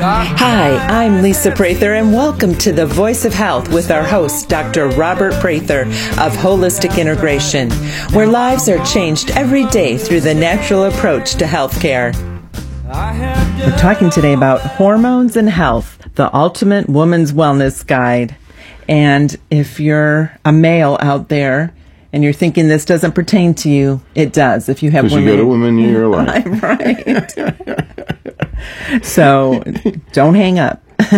Hi, I'm Lisa Prather, and welcome to The Voice of Health with our host, Dr. Robert Prather of Holistic Integration, where lives are changed every day through the natural approach to healthcare. We're talking today about hormones and health, the ultimate woman's wellness guide. And if you're a male out there and you're thinking this doesn't pertain to you, it does. If you have women, you got a woman in your life, right? So don't hang up.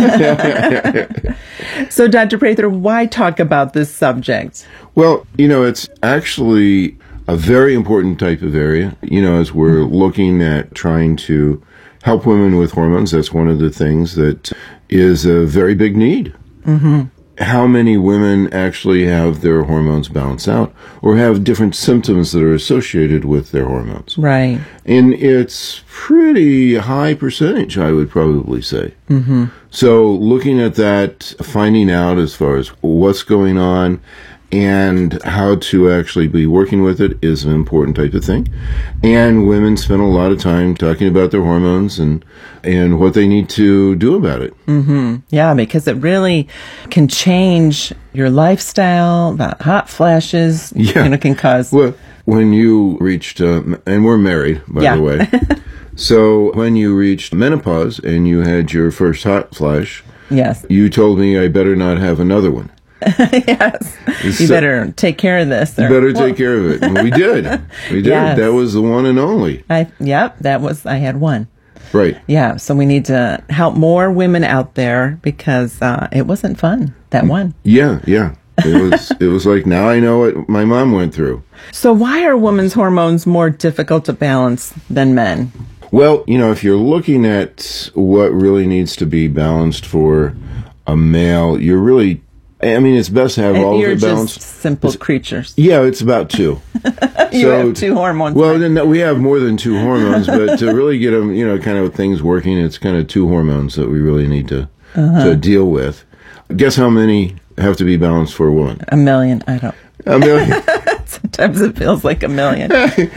So, Dr. Prather, why talk about this subject? Well, it's actually a very important type of area. As we're looking at trying to help women with hormones, that's one of the things that is a very big need. Mm-hmm. How many women actually have their hormones balance out or have different symptoms that are associated with their hormones? Right. And it's pretty high percentage, I would probably say. Mm-hmm. So looking at that, finding out as far as what's going on and how to actually be working with it is an important type of thing. And women spend a lot of time talking about their hormones and what they need to do about it. Mm-hmm. Yeah, because it really can change your lifestyle, about hot flashes, can cause... Well, when you reached, and we're married, by the way. So when you reached menopause and you had your first hot flash, yes, you told me I better not have another one. Yes. You better take care of this. You better take care of it. And we did. We did. Yes. That was the one and only. I had one. Right. Yeah. So we need to help more women out there because it wasn't fun, that one. Yeah. It was like, now I know what my mom went through. So why are women's hormones more difficult to balance than men? Well, if you're looking at what really needs to be balanced for a male, you're really... it's best to have all of it balanced. You're just simple creatures. Yeah, it's about two. You have two hormones. Well, then we have more than two hormones, but to really get them, kind of things working, it's kind of two hormones that we really need to deal with. Guess how many have to be balanced for a woman? 1 million. I don't. 1 million? Sometimes it feels like 1 million.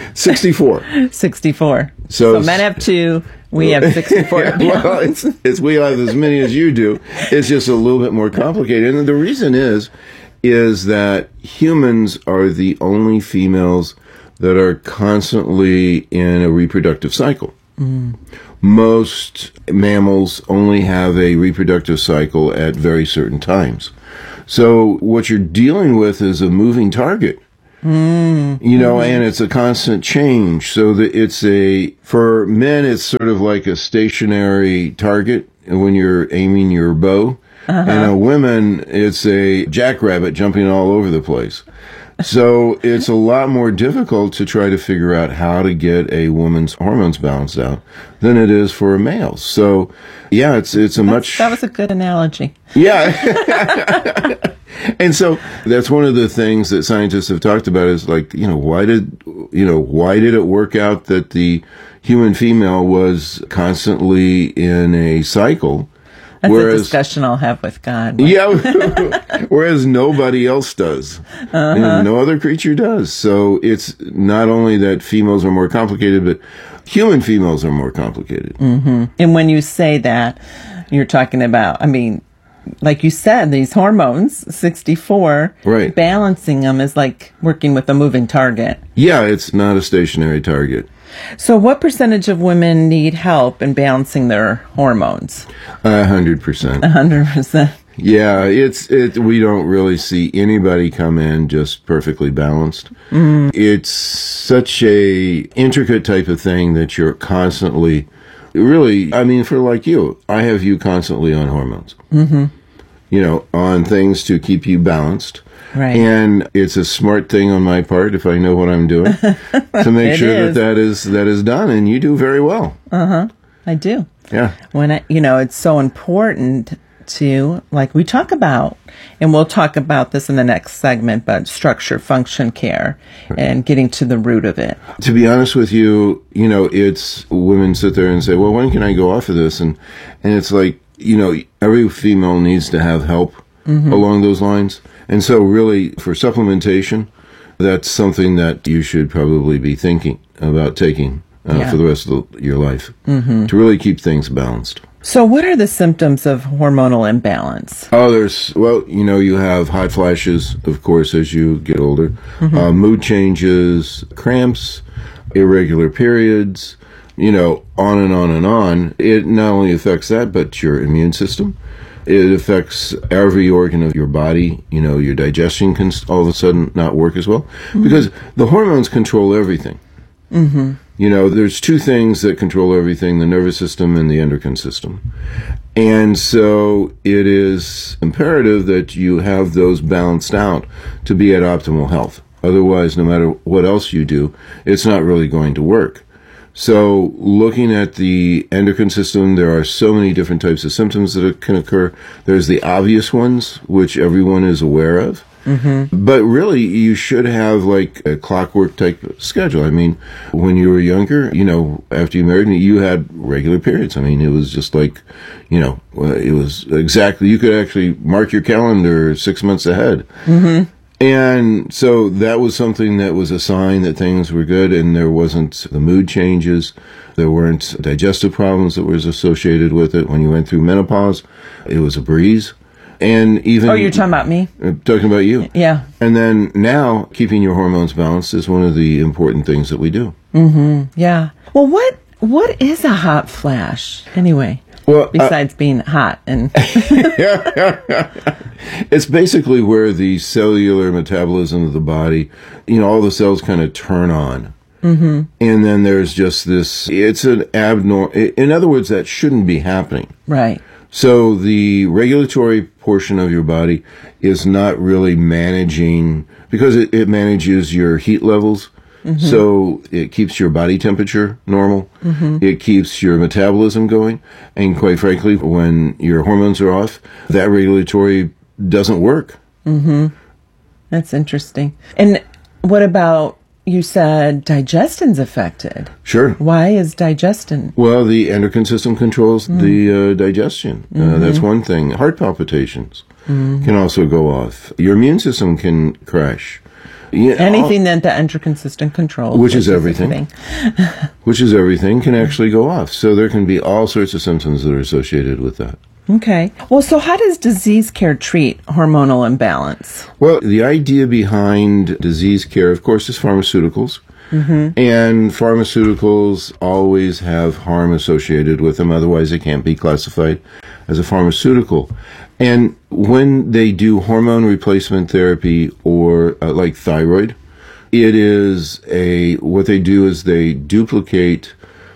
64. 64. So men have 2. We have 64. Well, we have as many as you do. It's just a little bit more complicated. And the reason is that humans are the only females that are constantly in a reproductive cycle. Mm. Most mammals only have a reproductive cycle at very certain times. So what you're dealing with is a moving target. And it's a constant change. So that for men, it's sort of like a stationary target when you're aiming your bow. And a woman, it's a jackrabbit jumping all over the place. So it's a lot more difficult to try to figure out how to get a woman's hormones balanced out than it is for a male. So, yeah, that was a good analogy. Yeah. And so that's one of the things that scientists have talked about is like, why did it work out that the human female was constantly in a cycle? That's a discussion I'll have with God. Yeah, whereas nobody else does. No other creature does. So it's not only that females are more complicated, but human females are more complicated. Mm-hmm. And when you say that, you're talking about, like you said, these hormones, 64, right. Balancing them is like working with a moving target. Yeah, it's not a stationary target. So what percentage of women need help in balancing their hormones? 100%. 100%. Yeah, we don't really see anybody come in just perfectly balanced. Mm. It's such a intricate type of thing that you're constantly, really, for like you, I have you constantly on hormones. Mm-hmm. On things to keep you balanced. Right. And it's a smart thing on my part, if I know what I'm doing, to make sure that is done, and you do very well. I do. Yeah. When it's so important to, like we talk about, and we'll talk about this in the next segment, but structure, function, care, and getting to the root of it. To be honest with you, it's women sit there and say, well, when can I go off of this? And it's like, every female needs to have help along those lines. And so really, for supplementation, that's something that you should probably be thinking about taking for the rest of your life to really keep things balanced. So what are the symptoms of hormonal imbalance? Oh, you have hot flashes, of course, as you get older, mood changes, cramps, irregular periods, on and on and on. It not only affects that, but your immune system. It affects every organ of your body. Your digestion can all of a sudden not work as well because the hormones control everything. Mm-hmm. There's two things that control everything, the nervous system and the endocrine system. And so it is imperative that you have those balanced out to be at optimal health. Otherwise, no matter what else you do, it's not really going to work. So looking at the endocrine system, there are so many different types of symptoms that can occur. There's the obvious ones, which everyone is aware of. Mm-hmm. But really, you should have like a clockwork type schedule. I mean, when you were younger, after you married me, you had regular periods. I mean, it was just like, it was exactly, you could actually mark your calendar 6 months ahead. Mm-hmm. And so that was something that was a sign that things were good, and there wasn't the mood changes. There weren't digestive problems that was associated with it. When you went through menopause, it was a breeze. And even... Oh, you're talking about me? I'm talking about you. Yeah. And then now, keeping your hormones balanced is one of the important things that we do. Mm-hmm. Yeah. Well, what is a hot flash, anyway? Well, besides being hot and... It's basically where the cellular metabolism of the body, all the cells kind of turn on. Mm-hmm. And then there's just this, it's an abnormal, in other words, that shouldn't be happening. Right. So the regulatory portion of your body is not really managing, because it manages your heat levels. Mm-hmm. So it keeps your body temperature normal. Mm-hmm. It keeps your metabolism going. And quite frankly, when your hormones are off, that regulatory doesn't work. Mm-hmm. That's interesting. And what about, you said digestion's affected. Sure. Why is digestion? Well, the endocrine system controls the digestion. That's one thing. Heart palpitations can also go off. Your immune system can crash. Anything that the endocrine system controls. Which is everything. Which is everything can actually go off. So there can be all sorts of symptoms that are associated with that. Okay. Well, so how does disease care treat hormonal imbalance? Well, the idea behind disease care, of course, is pharmaceuticals. Mm-hmm. And pharmaceuticals always have harm associated with them. Otherwise, they can't be classified as a pharmaceutical. And when they do hormone replacement therapy or like thyroid, it is what they do is they duplicate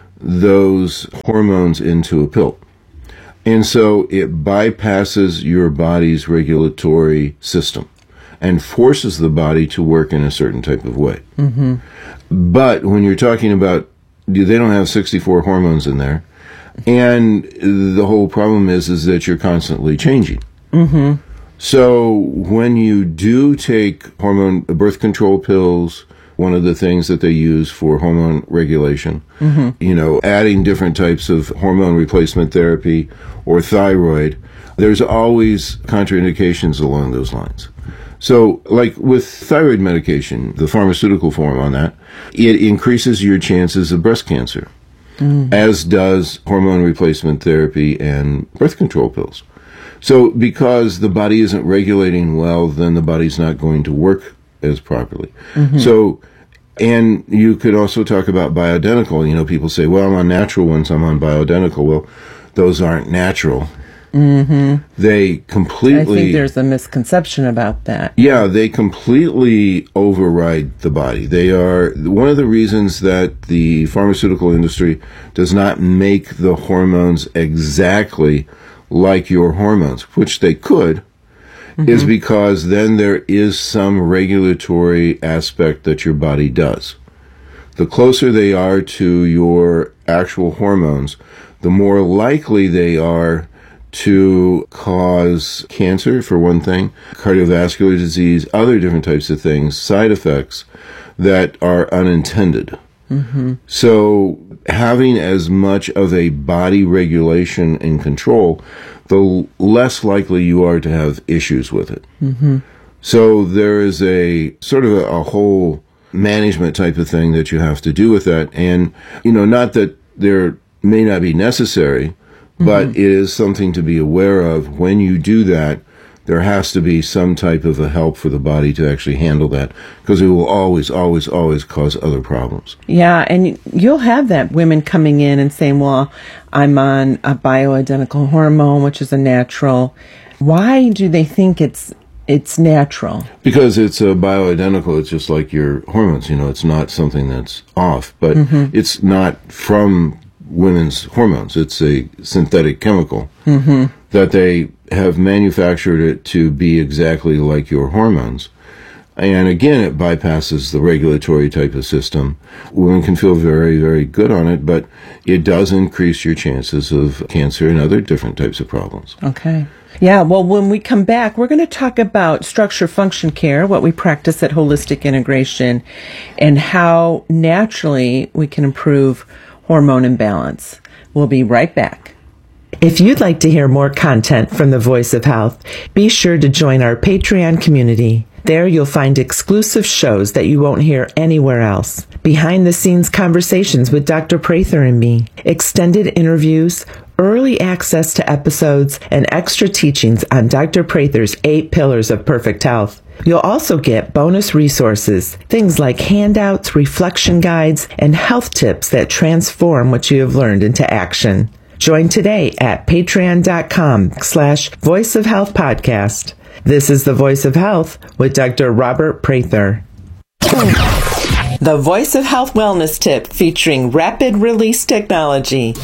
those hormones into a pill. And so it bypasses your body's regulatory system and forces the body to work in a certain type of way. Mm-hmm. But when you're talking about, they don't have 64 hormones in there. And the whole problem is that you're constantly changing. Mm-hmm. So when you do take birth control pills, one of the things that they use for hormone regulation, adding different types of hormone replacement therapy or thyroid, there's always contraindications along those lines. So, like with thyroid medication, the pharmaceutical form on that, it increases your chances of breast cancer, as does hormone replacement therapy and birth control pills. So, because the body isn't regulating well, then the body's not going to work as properly. Mm-hmm. So, and you could also talk about bioidentical. People say, well, I'm on natural ones, I'm on bioidentical. Well, those aren't natural. Mm-hmm. They completely... I think there's a misconception about that. Yeah, they completely override the body. They are one of the reasons that the pharmaceutical industry does not make the hormones exactly like your hormones, which they could, is because then there is some regulatory aspect that your body does. The closer they are to your actual hormones, the more likely they are to cause cancer, for one thing, cardiovascular disease, other different types of things, side effects that are unintended. Mm-hmm. So having as much of a body regulation and control, the less likely you are to have issues with it. Mm-hmm. So there is a sort of a whole management type of thing that you have to do with that. And, not that there may not be necessary, But it is something to be aware of. When you do that, there has to be some type of a help for the body to actually handle that, because it will always, always, always cause other problems. Yeah, and you'll have that women coming in and saying, well, I'm on a bioidentical hormone, which is a natural. Why do they think it's natural? Because it's a bioidentical. It's just like your hormones. It's not something that's off, but it's not from women's hormones. It's a synthetic chemical that they have manufactured it to be exactly like your hormones. And again, it bypasses the regulatory type of system. Women can feel very, very good on it, but it does increase your chances of cancer and other different types of problems. Okay. Yeah, well, when we come back, we're going to talk about structure function care, what we practice at Holistic Integration, and how naturally we can improve hormone imbalance. We'll be right back. If you'd like to hear more content from the Voice of Health, be sure to join our Patreon community. There you'll find exclusive shows that you won't hear anywhere else. Behind-the-scenes conversations with Dr. Prather and me, extended interviews, early access to episodes, and extra teachings on Dr. Prather's 8 Pillars of Perfect Health. You'll also get bonus resources, things like handouts, reflection guides, and health tips that transform what you have learned into action. Join today at patreon.com/Voice of Health Podcast. This is the Voice of Health with Dr. Robert Prather. The Voice of Health Wellness Tip featuring rapid release technology.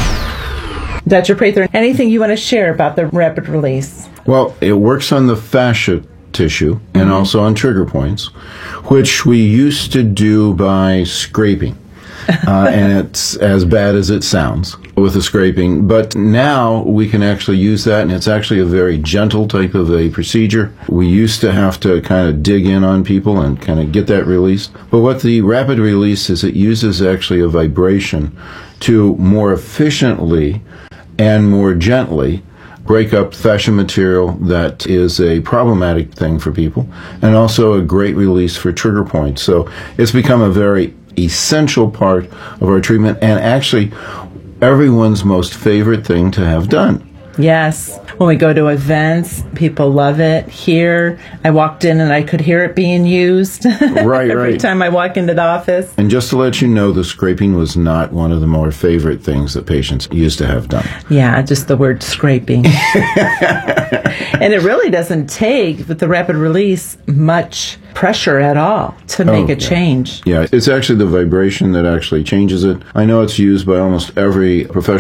Dr. Prather, anything you want to share about the rapid release? Well, it works on the fascia tissue and also on trigger points, which we used to do by scraping. And it's as bad as it sounds with the scraping. But now we can actually use that, and it's actually a very gentle type of a procedure. We used to have to kind of dig in on people and kind of get that released. But what the rapid release is, it uses actually a vibration to more efficiently and more gently break up fascia material that is a problematic thing for people, and also a great release for trigger points. So it's become a very essential part of our treatment, and actually everyone's most favorite thing to have done. Yes. When we go to events, people love it. Here, I walked in and I could hear it being used every time I walk into the office. And just to let you know, the scraping was not one of the more favorite things that patients used to have done. Yeah, just the word scraping. And it really doesn't take, with the rapid release, much pressure at all to make a change. Yeah, it's actually the vibration that actually changes it. I know it's used by almost every professional